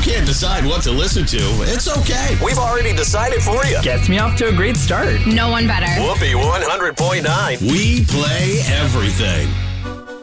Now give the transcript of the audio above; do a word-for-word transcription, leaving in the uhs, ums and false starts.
can't decide what to listen to, it's okay. We've already decided for you. Gets me off to a great start. No one better. Whoopee one hundred point nine. We play everything.